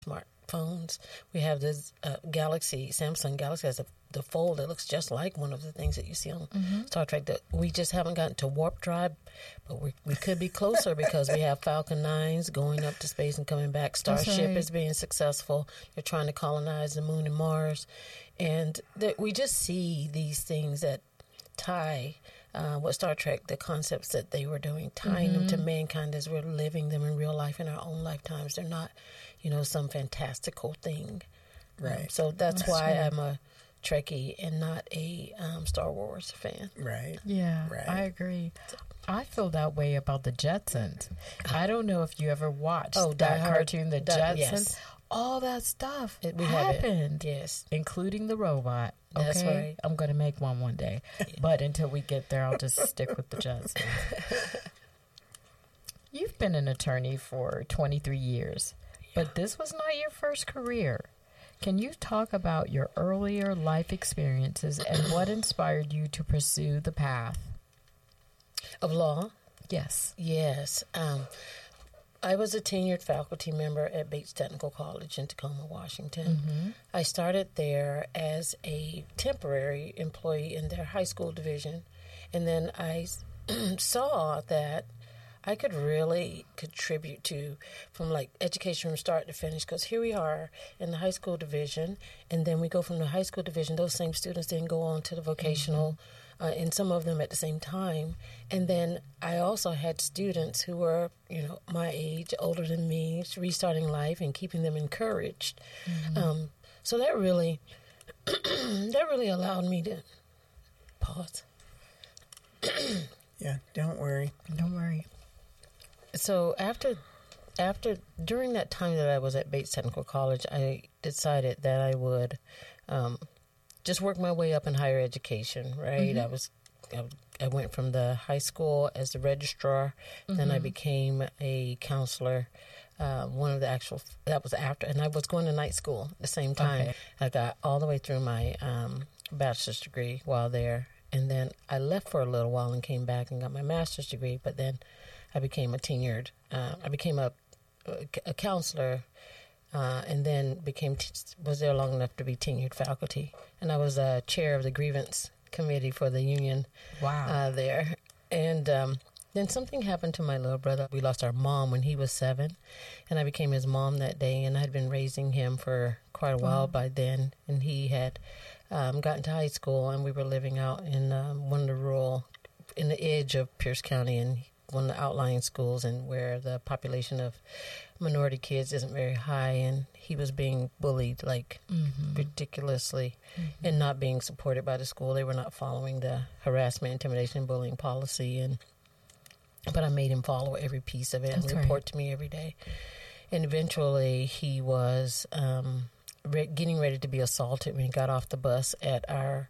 smartphones. We have this Samsung Galaxy has the fold that looks just like one of the things that you see on Star Trek. That we just haven't gotten to warp drive, but we could be closer because we have Falcon 9s going up to space and coming back. Starship is being successful. They're trying to colonize the moon and Mars. And we just see these things that tie what Star Trek, the concepts that they were doing, tying them to mankind as we're living them in real life in our own lifetimes. They're not, some fantastical thing. Right. So that's why I'm a Trekkie and not a Star Wars fan. Right. Yeah, right. I agree. I feel that way about the Jetsons. I don't know if you ever watched that cartoon, the Jetsons. Yes. All that stuff We happened. Yes. Including the robot. That's okay? right. I'm going to make one day. But until we get there, I'll just stick with the Jetsons. You've been an attorney for 23 years, but this was not your first career. Can you talk about your earlier life experiences and what inspired you to pursue the path of law? Yes. Yes. I was a tenured faculty member at Bates Technical College in Tacoma, Washington. I started there as a temporary employee in their high school division, and then I saw that I could really contribute to from like education from start to finish, because here we are in the high school division, and then we go from the high school division, those same students then go on to the vocational, and some of them at the same time. And then I also had students who were, my age, older than me, restarting life and keeping them encouraged. So that really, that really allowed me to pause. Yeah, don't worry. Don't worry. So during that time that I was at Bates Technical College, I decided that I would just work my way up in higher education, right? I went from the high school as the registrar, then I became a counselor. That was after, and I was going to night school at the same time. Okay. I got all the way through my bachelor's degree while there, and then I left for a little while and came back and got my master's degree, but then I became a counselor, and then was there long enough to be tenured faculty. And I was chair of the grievance committee for the union. Wow. There. And then something happened to my little brother. We lost our mom when he was 7, and I became his mom that day, and I had been raising him for quite a while by then. And he had gotten to high school, and we were living out in in the edge of Pierce County, and one of the outlying schools, and where the population of minority kids isn't very high, and he was being bullied ridiculously and not being supported by the school. They were not following the harassment, intimidation, and bullying policy, but I made him follow every piece of it and report to me every day. And eventually he was getting ready to be assaulted when he got off the bus at our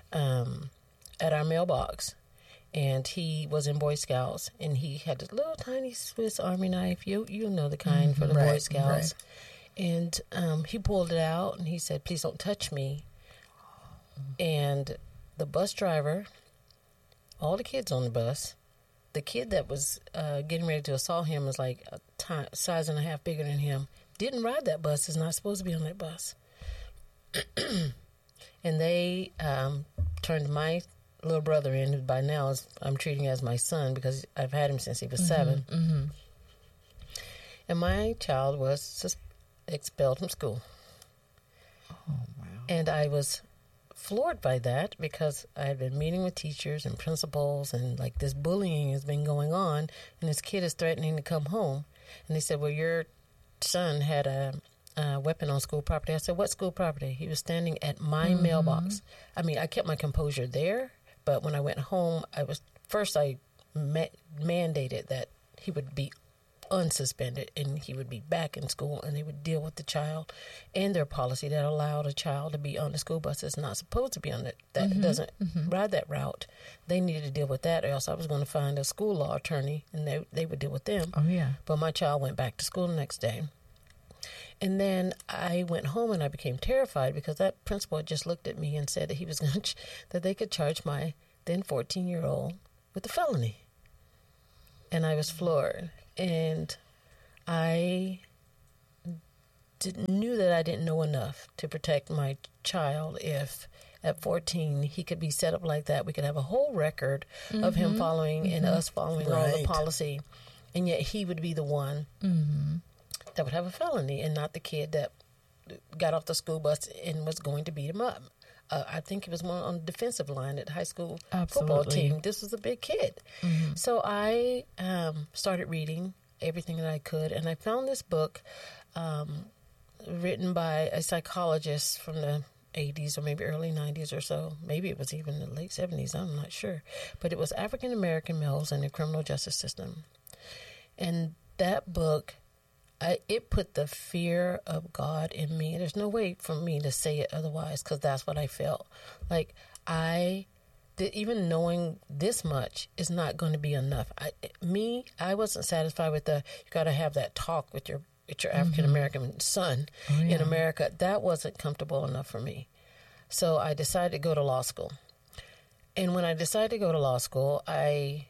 mailbox. And he was in Boy Scouts, and he had this little tiny Swiss Army knife. You know the kind for the Boy Scouts. Right. And he pulled it out, and he said, "Please don't touch me." And the bus driver, all the kids on the bus, the kid that was getting ready to assault him was like a size and a half bigger than him, didn't ride that bus, is not supposed to be on that bus. And they turned my little brother in, who by now I'm treating as my son because I've had him since he was 7. And my child was expelled from school. Oh, wow. And I was floored by that because I had been meeting with teachers and principals, and like this bullying has been going on, and this kid is threatening to come home. And they said, "Well, your son had a weapon on school property." I said, "What school property?" He was standing at my mailbox. I mean, I kept my composure there. But when I went home, I mandated that he would be unsuspended and he would be back in school, and they would deal with the child and their policy that allowed a child to be on the school bus that's not supposed to be on it, that doesn't ride that route. They needed to deal with that, or else I was going to find a school law attorney, and they would deal with them. Oh, yeah. But my child went back to school the next day. And then I went home and I became terrified because that principal had just looked at me and said that he was going that they could charge my then 14-year-old with a felony. And I was floored. And I knew that I didn't know enough to protect my child if at 14 he could be set up like that. We could have a whole record of him following and us following all the policy, and yet he would be the one that would have a felony and not the kid that got off the school bus and was going to beat him up. I think he was one on the defensive line at the high school football team. This was a big kid. So I started reading everything that I could, and I found this book written by a psychologist from the 80s or maybe early 90s or so. Maybe it was even the late 70s. I'm not sure. But it was African American Males in the Criminal Justice System. And that book, it put the fear of God in me. There's no way for me to say it otherwise, because that's what I felt. Like, even knowing this much is not going to be enough. I wasn't satisfied with you got to have that talk with your African American son in America. That wasn't comfortable enough for me. So I decided to go to law school. And when I decided to go to law school, I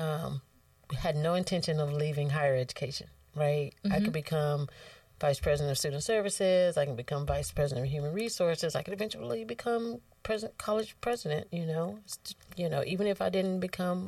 had no intention of leaving higher education. Right? I could become vice president of student services. I can become vice president of human resources. I could eventually become college president. Even if I didn't become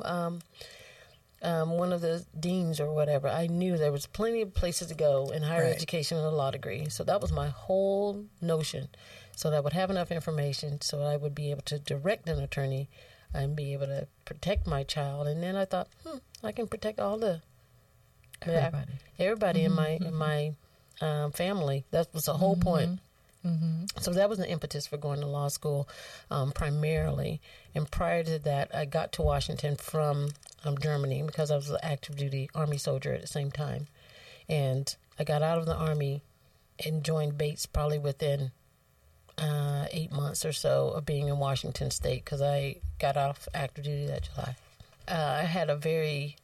one of the deans or whatever, I knew there was plenty of places to go in higher education with a law degree. So that was my whole notion. So that I would have enough information so that I would be able to direct an attorney and be able to protect my child. And then I thought, I can protect all the everybody in my family. That was the whole point. So that was the impetus for going to law school, primarily. And prior to that, I got to Washington from Germany because I was an active duty Army soldier at the same time. And I got out of the Army and joined Bates probably within 8 months or so of being in Washington State, because I got off active duty that July. I had a very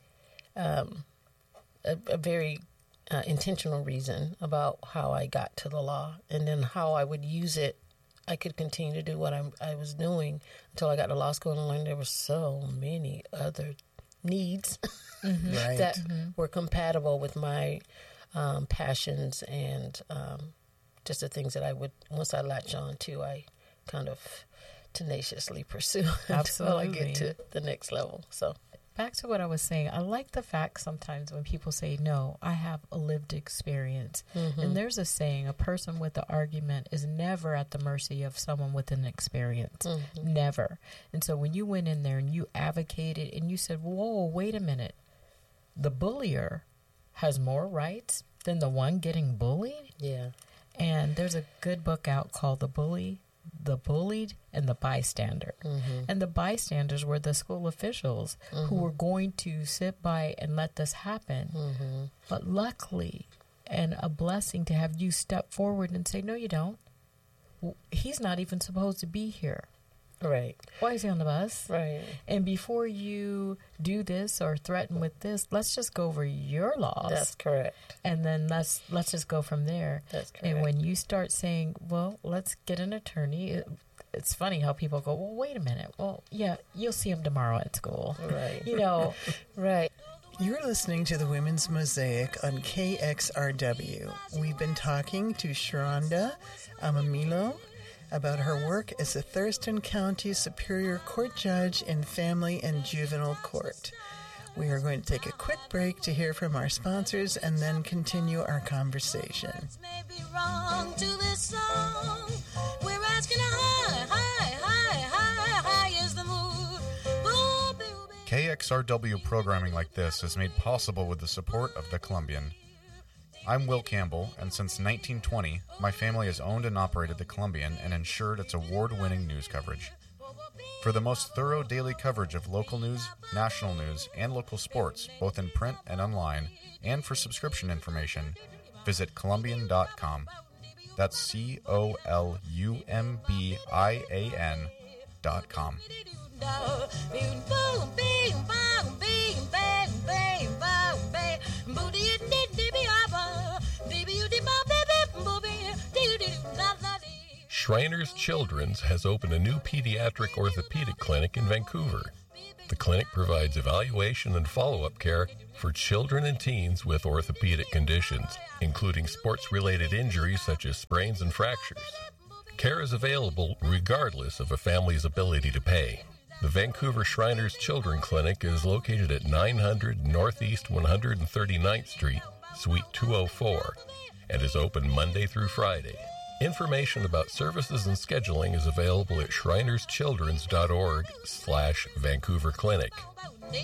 intentional reason about how I got to the law, and then how I would use it. I could continue to do what I was doing until I got to law school and learned there were so many other needs that were compatible with my passions and just the things that I would, once I latch on to, I kind of tenaciously pursue until I get to the next level. So back to what I was saying, I like the fact sometimes when people say, no, I have a lived experience. And there's a saying, a person with an argument is never at the mercy of someone with an experience. Never. And so when you went in there and you advocated and you said, whoa, wait a minute, the bullier has more rights than the one getting bullied? Yeah. And there's a good book out called The Bullied, and the Bystander. And the bystanders were the school officials who were going to sit by and let this happen. But luckily, and a blessing to have you step forward and say, no, you don't. He's not even supposed to be here. Right. Why is he on the bus? Right. And before you do this or threaten with this, let's just go over your laws. That's correct. And then let's just go from there. That's correct. And when you start saying, well, let's get an attorney, it's funny how people go, well, wait a minute. Well, yeah, you'll see him tomorrow at school. Right. Right. You're listening to the Women's Mosaic on KXRW. We've been talking to Sharonda Amamilo about her work as a Thurston County Superior Court Judge in Family and Juvenile Court. We are going to take a quick break to hear from our sponsors and then continue our conversation. KXRW programming like this is made possible with the support of the Columbian. I'm Will Campbell, and since 1920, my family has owned and operated the Columbian and ensured its award-winning news coverage. For the most thorough daily coverage of local news, national news, and local sports, both in print and online, and for subscription information, visit Columbian.com. That's COLUMBIAN.com. Shriners Children's has opened a new pediatric orthopedic clinic in Vancouver. The clinic provides evaluation and follow-up care for children and teens with orthopedic conditions, including sports-related injuries such as sprains and fractures. Care is available regardless of a family's ability to pay. The Vancouver Shriners Children Clinic is located at 900 Northeast 139th Street, Suite 204, and is open Monday through Friday. Information about services and scheduling is available at shrinerschildrens.org/Vancouver Clinic.